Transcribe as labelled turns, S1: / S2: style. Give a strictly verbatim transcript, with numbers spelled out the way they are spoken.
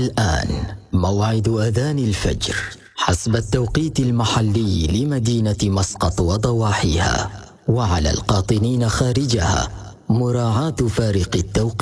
S1: الآن موعد أذان الفجر حسب التوقيت المحلي لمدينة مسقط وضواحيها، وعلى القاطنين خارجها مراعاة فارق التوقيت.